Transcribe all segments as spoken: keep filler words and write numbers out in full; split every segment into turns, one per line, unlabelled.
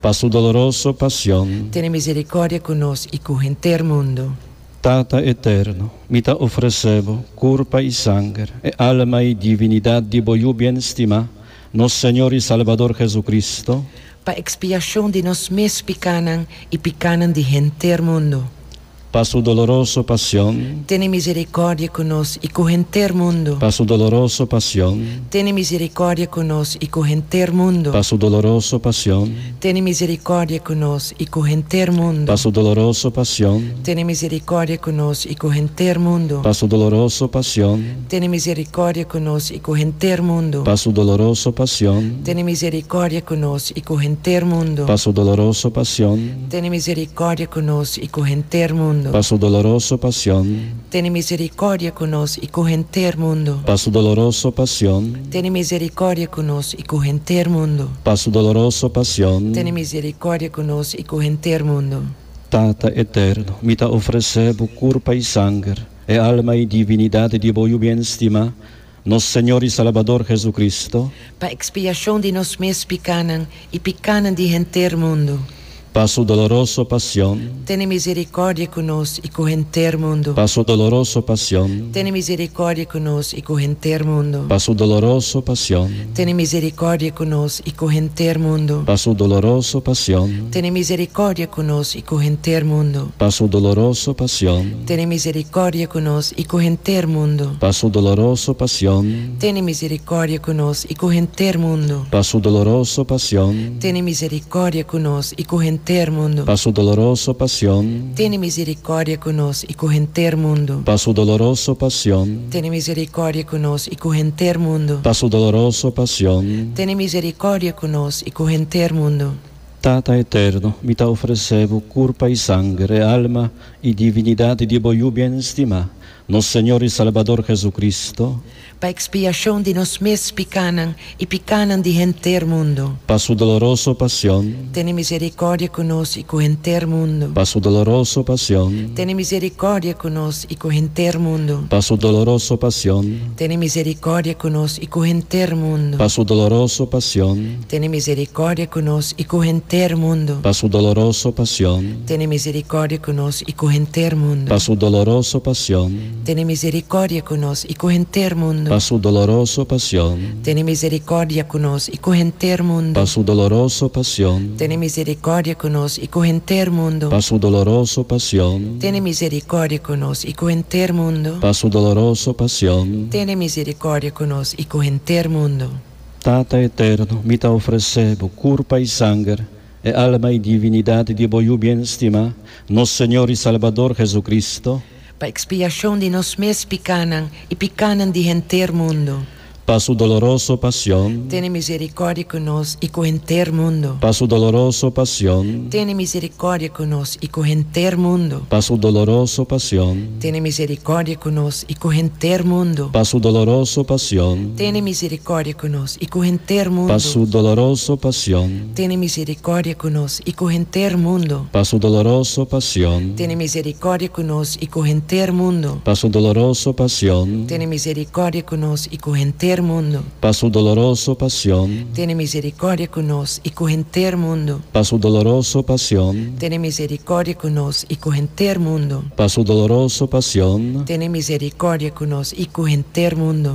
pa su doloroso pasión.
Tiene misericordia con nos y con el mundo.
Tata eterno, mi te ofrecebo curpa y sangre, e alma y divinidad de boyu bien estima, nos Señor y Salvador Jesucristo,
Pa expiación de nos mes picanan y picanan de gente mundo.
pa su doloroso pasión.
Tiene misericordia con nos y con el mundo.
Pa su doloroso pasión.
Tiene misericordia con nos y con el mundo.
Pa su doloroso pasión.
Tiene misericordia con nos y con el mundo.
Pa su doloroso pasión.
Tiene misericordia con nos y con el mundo.
Pa su doloroso pasión.
Tiene misericordia con nos y con el mundo.
Pa su doloroso pasión.
Tiene misericordia con nos y con el mundo.
Pa su doloroso pasión.
Tiene misericordia con nos y con el mundo.
Pa su doloroso pasión.
Tiene misericordia con nos y con el mundo.
Pa su doloroso pasión.
Tiene misericordia con nos y con el mundo.
Pa su doloroso pasión.
Tiene misericordia con nos y con el mundo.
Tata eterno, mi te ofrecebo curpa y sangre, e alma y divinidad de boyu bien estima, nos Señor y Salvador Jesucristo,
Pa expiación de nos mes picanan y picanan de gente mundo.
pa su doloroso pasión.
Tiene misericordia con nos y con el mundo.
Pa su doloroso pasión.
Tiene misericordia con nos y con el mundo.
Pa su doloroso pasión.
Tiene misericordia con nos y con el mundo.
Pa su doloroso pasión.
Tiene misericordia con nos y con el mundo.
Pa su doloroso pasión.
Tiene misericordia con nos y con el mundo.
Pa su doloroso pasión.
Tiene misericordia con nos y con el mundo.
Pa su doloroso pasión.
Tiene misericordia con nos y con el mundo.
Pa su doloroso pasión.
Tiene misericordia con nos y con el mundo.
Pa su doloroso pasión.
Tiene misericordia con nos y con el mundo.
Pa su doloroso pasión.
Tiene misericordia con nos y con el mundo.
Tata eterno, mi te ofrecebo curpa y sangre, alma y divinidad de boyu bien estima, nos Señor y Salvador Jesucristo,
Pa expiación de nos mes picanan y picanan de gente mundo.
pa su doloroso pasión.
Tiene misericordia con nos y con el mundo.
Pa su doloroso pasión.
Tiene misericordia con nos y con el mundo.
Pa su doloroso pasión.
Tiene misericordia con nos y con el mundo.
Pa su doloroso pasión.
Tiene misericordia con nos y con el mundo.
Pa su doloroso pasión.
Tiene misericordia con nos y con el mundo.
Pa su doloroso pasión.
Tiene misericordia con nos y con el mundo.
Pa su doloroso pasión.
Tiene misericordia con nos y con el mundo.
Pa su doloroso pasión.
Tiene misericordia con nos y con el mundo.
Pa su doloroso pasión.
Tiene misericordia con nos y con el mundo.
Pa su doloroso pasión.
Tiene misericordia con nos y con el mundo.
Tata eterno, mi te ofrecebo curpa y sangre, e alma y divinidad de boyu bien estima, nos Señor y Salvador Jesucristo,
Pa expiación de nos mes picanan y picanan de gente mundo.
pa su doloroso pasión.
Tiene misericordia con nos y con el mundo.
Pa su doloroso pasión.
Tiene misericordia con nos y con el mundo.
Pa su doloroso pasión.
Tiene misericordia con nos y con el mundo.
Pa su doloroso pasión.
Tiene misericordia con nos y con el mundo.
Pa su doloroso pasión.
Tiene misericordia con nos y con el mundo.
Pa su doloroso pasión.
Tiene misericordia con nos y con el mundo.
Pa su doloroso pasión.
Tiene misericordia con nos y con el mundo.
Pa su doloroso pasión.
Tiene misericordia con nos y con el mundo.
Pa su doloroso pasión.
Tiene misericordia con nos y con el mundo.
Pa su doloroso pasión.
Tiene misericordia con nos y con el mundo.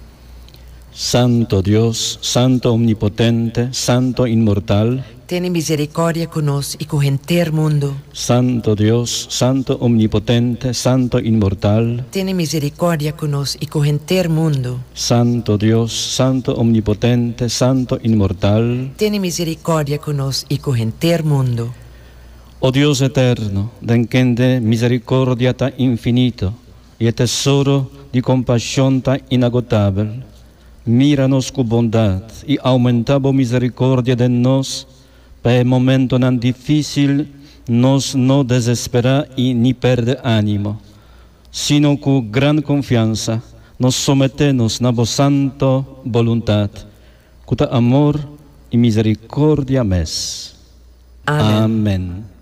Santo Dios, Santo omnipotente, Santo inmortal,
Tiene misericordia con nos y con el mundo.
Santo Dios, Santo omnipotente, Santo inmortal,
Tiene misericordia con nos y con el mundo.
Santo Dios, Santo omnipotente, Santo inmortal.
Tiene misericordia con nos y con el mundo.
Oh Dios eterno, den quien de misericordia tan infinito y el tesoro de compasión tan inagotable, míranos con bondad y aumenta la misericordia de nos, para el momento tan difícil nos no desespera y ni perde ánimo, sino con gran confianza nos sometemos a vos santa voluntad, con amor y misericordia mes.
Amén.
Amén.